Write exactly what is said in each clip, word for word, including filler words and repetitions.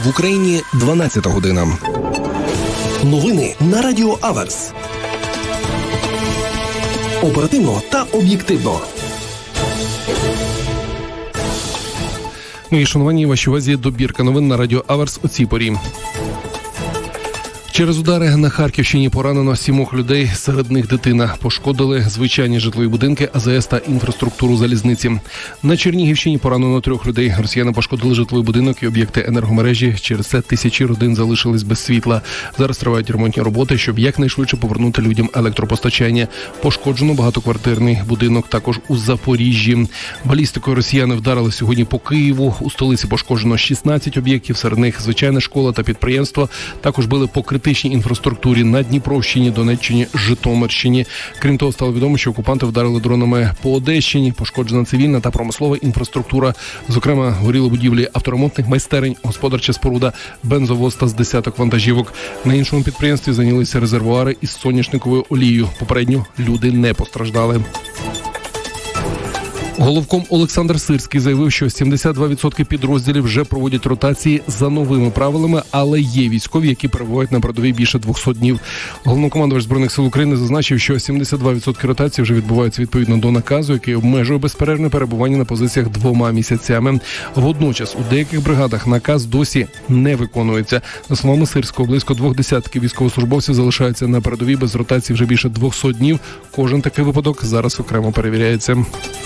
В Україні дванадцята година. Новини на Радіо Аверс. Оперативно та об'єктивно. Мої шановані, вашій увазі добірка новин на Радіо Аверс у цій порі. Через удари на Харківщині поранено сімох людей, серед них дитина. Пошкодили звичайні житлові будинки, А З С та інфраструктуру залізниці. На Чернігівщині поранено трьох людей. Росіяни пошкодили житловий будинок і об'єкти енергомережі. Через це тисячі родин залишились без світла. Зараз тривають ремонтні роботи, щоб якнайшвидше повернути людям електропостачання. Пошкоджено багатоквартирний будинок також у Запоріжжі. Балістикою росіяни вдарили сьогодні по Києву. У столиці пошкоджено шістнадцять об'єктів, серед них звичайна школа та підприємство. Також били по критичній інфраструктурі на Дніпровщині, Донеччині, Житомирщині. Крім того, стало відомо, що окупанти вдарили дронами по Одещині. Пошкоджена цивільна та промислова інфраструктура. Зокрема, горіли будівлі авторемонтних майстерень, господарча споруда, бензовоз та з десяток вантажівок. На іншому підприємстві зайнялися резервуари із соняшниковою олією. Попередньо люди не постраждали. Головком Олександр Сирський заявив, що сімдесят два відсотки підрозділів вже проводять ротації за новими правилами, але є військові, які перебувають на передовій більше двохсот днів. Головнокомандувач Збройних сил України зазначив, що сімдесят два відсотки ротації вже відбуваються відповідно до наказу, який обмежує безперервне перебування на позиціях двома місяцями. Водночас у деяких бригадах наказ досі не виконується. За словами Сирського, близько двох десятків військовослужбовців залишаються на передовій без ротації вже більше двохсот днів. Кожен такий випадок зараз окремо перевіряється.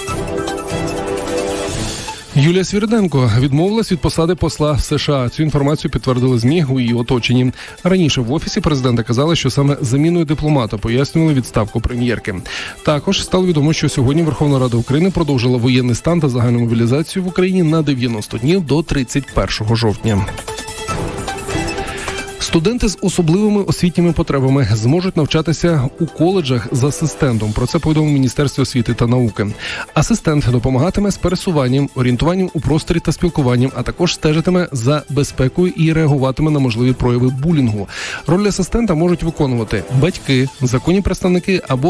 Юлія Свириденко відмовилась від посади посла в США. Цю інформацію підтвердили ЗМІ у її оточенні. Раніше в Офісі президента казали, що саме заміною дипломата пояснювали відставку прем'єрки. Також стало відомо, що сьогодні Верховна Рада України продовжила воєнний стан та загальну мобілізацію в Україні на дев'яносто днів до тридцять першого жовтня. Студенти з особливими освітніми потребами зможуть навчатися у коледжах з асистентом. Про це повідомив Міністерство освіти та науки. Асистент допомагатиме з пересуванням, орієнтуванням у просторі та спілкуванням, а також стежитиме за безпекою і реагуватиме на можливі прояви булінгу. Роль асистента можуть виконувати батьки, законні представники або